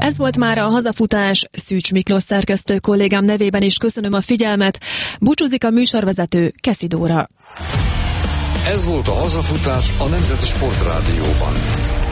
Ez volt már a hazafutás. Szűcs Miklós szerkesztő kollégám nevében is köszönöm a figyelmet. Búcsúzik a műsorvezető, Keszi Dóra. Ez volt a hazafutás a Nemzeti Sportrádióban.